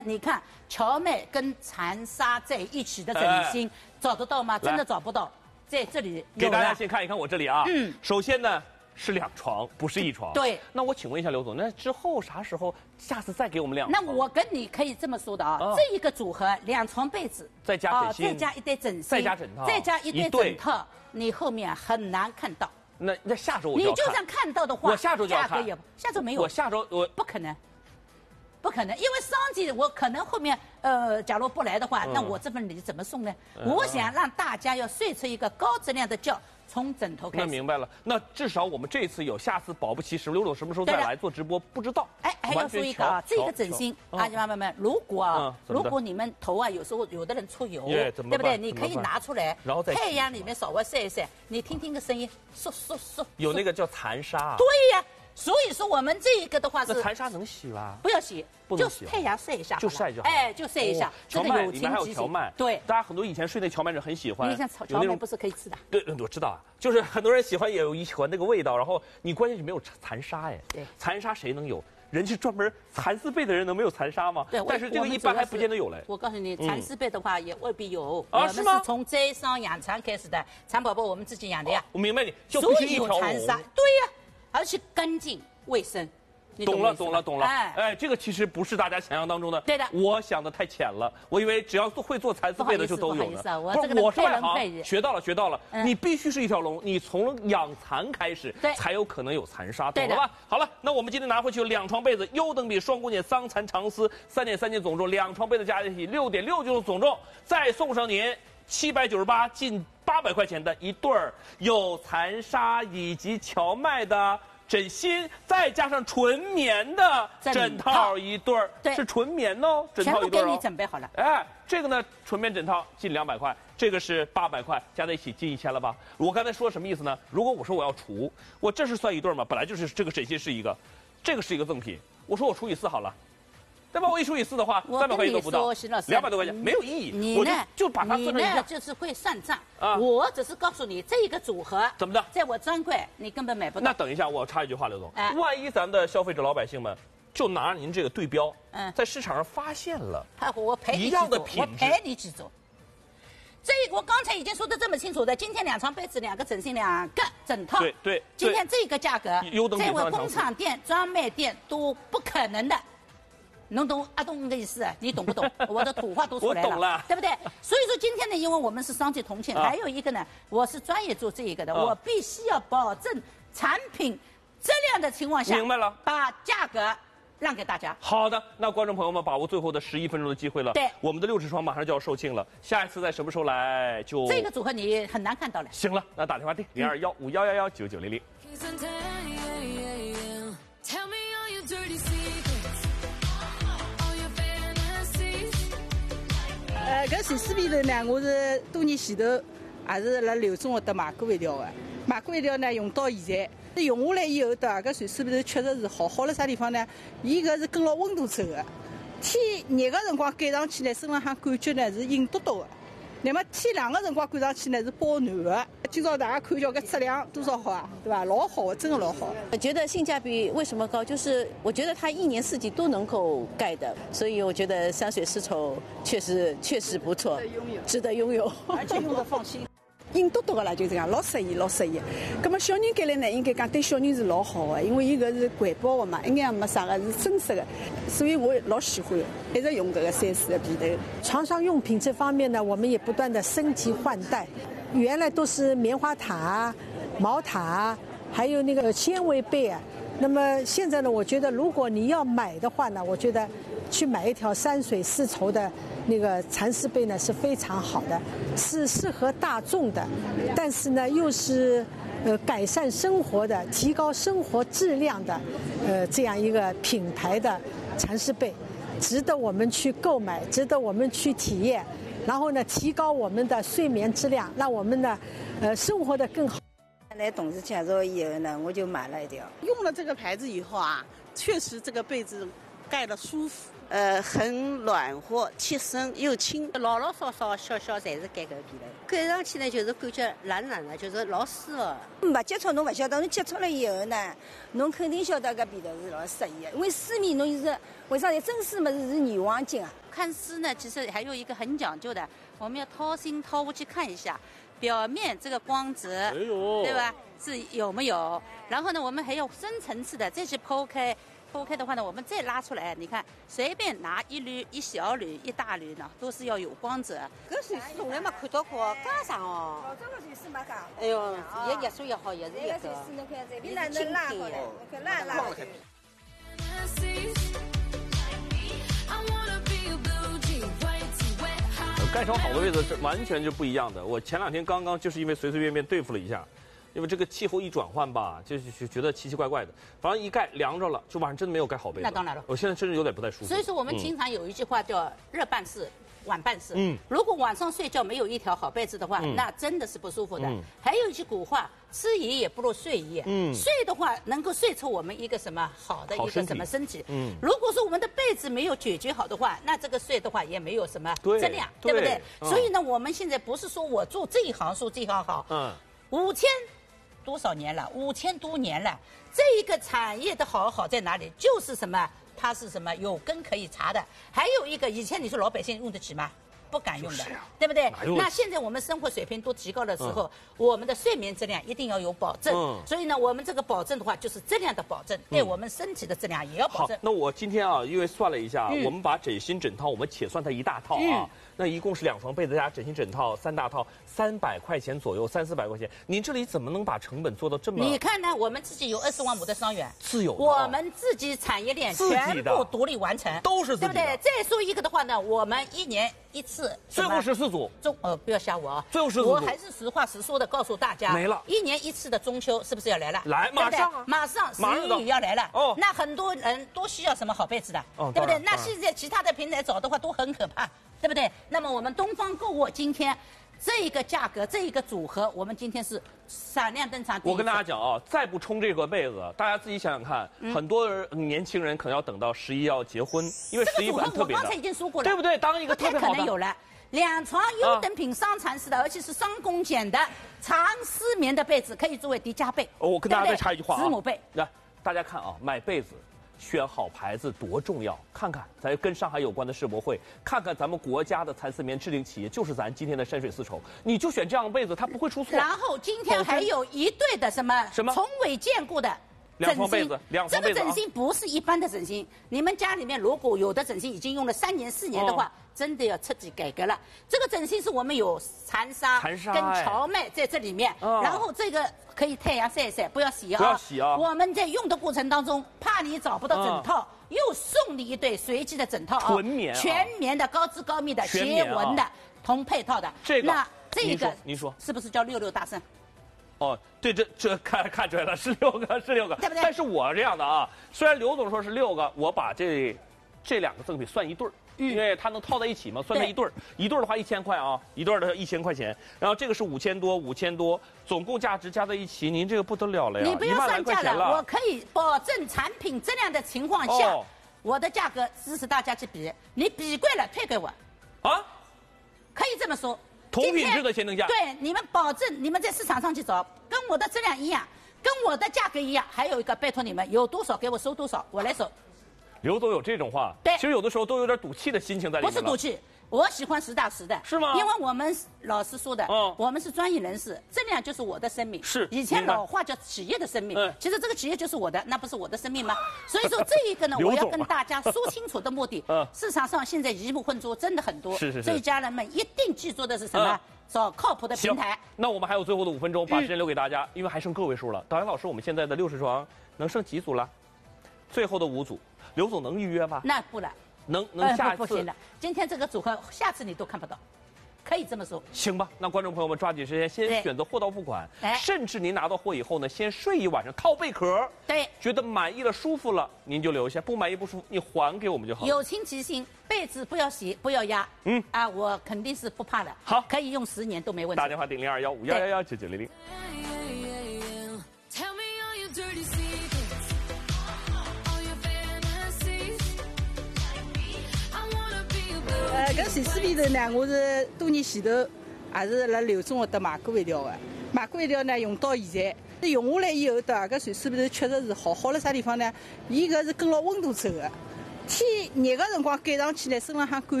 你看荞麦跟蚕纱在一起的枕芯，找得到吗？真的找不到，在这里给大家先看一看我这里啊。首先呢是2床，不是1床。 对。 那我请问一下刘总，那之后啥时候下次再给我们2床？ 那我跟你可以这么说的啊，这一个组合2床被子， 再加枕芯， 再加一堆枕芯， 再加枕套， 再加一堆枕套，你后面很难看到。 那下周我你就算看到的话， 我下周就要看， 下周没有。 我下周我不可能。不可能，因为商季我可能后面假如不来的话，那我这份礼怎么送呢？我想让大家要睡出一个高质量的觉，从枕头开始。 那明白了，那至少我们这次有，下次保不齐刘总什么时候再来做直播，不知道。 哎，还要说一个啊，这个枕芯，阿姨妈妈们，如果你们头啊，有时候有的人出油，对不对？你可以拿出来， 然后在太阳里面稍微晒一晒，你听听个声音，嗖嗖嗖。 有那个叫蚕纱。 对呀。所以说我们这一个的话是， 那蚕纱能洗吗？ 不要洗，就是太阳晒一下， 就晒就好。 哎，就晒一下。 荞麦里面还有荞麦， 对， 大家很多以前睡那荞麦是很喜欢。 你像荞麦不是可以吃的？ 对，我知道啊，就是很多人喜欢，也有喜欢那个味道。然后你关键是没有蚕纱哎， 对， 蚕纱谁能有？人是专门蚕丝被的人能没有蚕纱吗？ 对， 但是这个一般还不见得有嘞。 我告诉你，蚕丝被的话也未必有。 啊，是吗？ 是从摘桑养蚕开始的，蚕宝宝我们自己养的呀。 我明白你，就所以有蚕纱，对呀，而且干净卫生。 懂了。哎，这个其实不是大家想象当中的。 对的， 我想的太浅了，我以为只要会做蚕丝被的就都有了。我是外行，学到了。你必须是一条龙，你从养蚕开始，才有可能有蚕纱，懂了吧？好了，那我们今天拿回去有2床被子，优等比双股茧桑蚕长丝3.3斤总重，2床被子加在一起6.6斤总重，再送上您798近800块钱的一对儿有蚕纱以及荞麦的枕芯，再加上纯棉的枕套一对儿，是纯棉哦，枕套一对儿哦， 全部给你准备好了。 哎，这个呢，纯棉枕套近200块，这个是800块，加在一起近1000了吧？我刚才说什么意思呢？如果我说我要除，我这是算一对吗？本来就是这个枕芯是一个，这个是一个赠品，我说我除以4好了。对吧？我一除以4的话，300块钱都不到，200多块钱没有意义。 你呢？ 就把它算成一个， 就是会算账啊。我只是告诉你这个组合怎么的， 在我专柜你根本买不到。 那等一下，我插一句话，刘总，万一咱们的消费者老百姓们就拿您这个对标，在市场上发现了， 我赔你一样的品质， 我赔你几折。这我刚才已经说的这么清楚的，今天2床被子、2个枕芯、2个枕套， 对， 今天这个价格，在我工厂店、专卖店都不可能的。能懂阿东的意思，你懂不懂？我的土话都出来了， 我懂了， 对不对？所以说今天呢，因为我们是商界同庆，还有一个呢，我是专业做这一个的，我必须要保证产品质量的情况下， 明白了， 把价格让给大家。 好的，那观众朋友们把握最后的11分钟的机会了。 对， 我们的60床马上就要售罄了，下一次在什么时候来就这个组合你很难看到了。 行了，那打电话订021511199900。 搿蚕丝被头呢，我是多年前头也是辣刘总搿搭买过一条的，买过一条呢，用到现在，用下来以后，对伐？搿蚕丝被头确实是好了啥地方呢？伊搿是跟牢温度走的，天热个辰光盖上去呢，身浪向感觉呢是硬嘟嘟的。那么天冷的辰光盖上去呢是保暖的。今朝大家看叫搿质量多少好啊，对吧？老好的，真的老好。 我觉得性价比为什么高？就是我觉得它1年4季都能够盖的，所以我觉得山水丝绸确实不错，值得拥有， 而且用得放心。 硬嘟嘟的啦，就这样，老适意。那么小人盖来呢，应该讲对小人是老好的，因为伊搿是环保的嘛，一眼也没啥个，是真实的，所以我老喜欢，一直用搿个3丝的被头。 床上用品这方面呢，我们也不断的升级换代，原来都是棉花毯、毛毯，还有那个纤维被啊。那么现在呢，我觉得如果你要买的话呢，我觉得去买一条山水丝绸的那个蚕丝被呢是非常好的，是适合大众的，但是呢又是改善生活的、提高生活质量的这样一个品牌的蚕丝被，值得我们去购买，值得我们去体验，然后呢提高我们的睡眠质量，让我们呢生活的更好。 来董事介绍以后呢，我就买了一条。 用了这个牌子以后啊，确实这个被子盖得舒服， 很暖和，贴身又轻， 老老少少小小侪是盖搿个被头，盖上去呢就是感觉软软的，就是老舒服。 没接触侬勿晓得，侬接触了以后呢，侬肯定晓得搿被头是老适宜的。因为丝棉侬是为啥呢？真丝么是女王巾啊。 看丝呢，其实还有一个很讲究的，我们要掏心掏肺去看一下。表面这个光泽，对吧？是有没有？然后呢，我们还要深层次的再去剖开。剖开的话呢，我们再拉出来，你看，随便拿一缕、一小缕、一大缕呢，都是要有光泽。 搿水丝从来没看到过，加上哦。 老早个水丝没加。 哎呦，也热水也好，也是一个。 水丝侬看这边能拉好来，看拉开。 盖成好的位置是完全就不一样的。我前2天刚刚就是因为随随便便对付了一下。因为这个气候一转换吧，就觉得奇奇怪怪的。反正一盖凉着了，就晚上真的没有盖好被子。 那当然了， 我现在真的有点不太舒服。 所以说我们经常有一句话叫“热办事，晚办事”。如果晚上睡觉没有一条好被子的话，那真的是不舒服的。还有一句古话，吃爷也不如睡爷。睡的话能够睡出我们一个什么好的一个什么身体。如果说我们的被子没有解决好的话，那这个睡的话也没有什么质量，对不对？所以呢，我们现在不是说我做这一行说这一行好，5000多少年了，5000多年了，这一个产业的好在哪里？就是什么？它是什么？有根可以查的。还有一个，以前你说老百姓用得起吗？不敢用的，对不对？那现在我们生活水平都提高的时候，我们的睡眠质量一定要有保证。所以呢，我们这个保证的话，就是质量的保证，对我们身体的质量也要保证。 好，那我今天啊，因为算了一下，我们把枕芯枕套我们且算它一大套啊，那一共是2床被子加枕芯枕套3大套，300块钱左右，300-400块钱。您这里怎么能把成本做到这么？ 你看呢，我们自己有20万亩的桑园， 自有的， 我们自己产业链全部独立完成， 都是自己的， 对不对？再说一个的话呢，我们1年1次， 最后14组， 不要吓我啊！ 最后14组， 我还是实话实说的告诉大家， 没了 ，1年1次的中秋是不是要来了？ 来，马上啊， 马上11月要来了。 哦， 那很多人都需要什么好被子的，对不对？那现在其他的平台找的话都很可怕，对不对？那么我们东方购物今天这一个价格，这一个组合，我们今天是闪亮登场。 我跟大家讲啊，再不冲这个被子，大家自己想想看，很多年轻人可能要等到11要结婚，因为11晚特别的。 我刚才已经说过了， 对不对？当一个特别好的， 不太可能有了。2床优等品双蚕丝的，而且是双工剪的长丝棉的被子，可以作为叠加被。 我跟大家再插一句话啊， 子母被。 来，大家看啊，买被子选好牌子多重要！看看咱跟上海有关的世博会，看看咱们国家的蚕丝棉制定企业，就是咱今天的山水丝绸，你就选这样的被子，它不会出错。 然后今天还有一对的什么从未见过的。 2床被子， 这个枕芯不是一般的枕芯，你们家里面如果有的枕芯已经用了3年4年的话，真的要彻底改革了。这个枕芯是我们有蚕纱跟荞麦在这里面，然后这个可以太阳晒晒，不要洗啊， 不要洗啊。 我们在用的过程当中，怕你找不到枕套，又送你一对随机的枕套啊， 纯棉， 全棉的高织高密的斜纹的同配套的。那这个您说是不是叫66大胜？ 哦，对，这看出来了，是6个， 对不对？ 但是我这样的啊，虽然刘总说是6个，我把这2个赠品算一对儿，因为它能套在一起嘛，算它一对儿，一对儿的话1000块啊，一对儿的1000块钱，然后这个是5000多，总共价值加在一起，您这个不得了了呀， 你不要算价了，我可以保证产品质量的情况下，我的价格支持大家去比，你比贵了退给我， 啊， 可以这么说。 同品质的限定价， 对，你们保证你们在市场上去找，跟我的质量一样，跟我的价格一样。还有一个，拜托你们有多少给我收多少，我来收。 刘总有这种话， 对， 其实有的时候都有点赌气的心情在里面。 不是赌气，我喜欢实打实的， 是吗？ 因为我们老实说的，我们是专业人士，质量就是我的生命。 是， 以前老话叫企业的生命，其实这个企业就是我的，那不是我的生命吗？所以说这一个呢，我要跟大家说清楚的目的，市场上现在鱼目混珠真的很多， 是， 所以家人们一定记住的是什么？找靠谱的平台。 那我们还有最后的5分钟，把时间留给大家，因为还剩个位数了。导演老师，我们现在的60床能剩几组了？最后的5组，刘总能预约吗？ 那不了， 能下一次不行了。今天这个组合，下次你都看不到，可以这么说。 行吧，那观众朋友们抓紧时间，先选择货到付款，甚至您拿到货以后呢，先睡一晚上，套被壳， 对， 觉得满意了、舒服了，您就留下；不满意、不舒服，你还给我们就好了。 友情提醒，被子不要洗，不要压。我肯定是不怕的。 好， 可以用10年都没问题。 打电话订0215119900。 搿瑞士皮头呢，我是多年前头也是辣刘总搿搭买过一条的，买过一条呢，用到现在，用下来以后，对搿瑞士皮头确实是好，好辣啥地方呢？伊搿是跟牢温度走的，天热个辰光盖上去呢，身浪向感